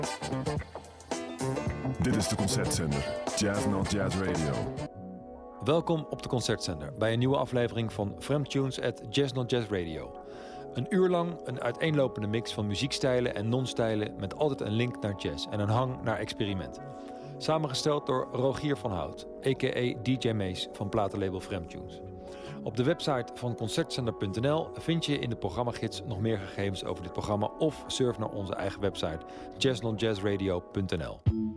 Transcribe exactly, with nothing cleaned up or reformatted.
Dit is de Concertzender, Jazz Not Jazz Radio. Welkom op de Concertzender bij een nieuwe aflevering van Fremtunes at Jazz Not Jazz Radio. Een uur lang een uiteenlopende mix van muziekstijlen en non-stijlen met altijd een link naar jazz en een hang naar experiment. Samengesteld door Rogier van Hout, a k a. D J Mees van platenlabel Fremtunes. Op de website van concertzender punt n l vind je in de programmagids nog meer gegevens over dit programma of surf naar onze eigen website jazz not jazz radio punt n l.